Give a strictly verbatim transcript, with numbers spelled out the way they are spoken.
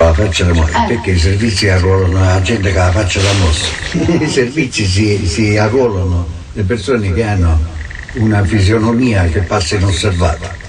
la faccia da morte, eh. perché i servizi arruolano la gente che ha la faccia da mossa. I servizi si, si arruolano le persone che hanno una fisionomia che passa inosservata.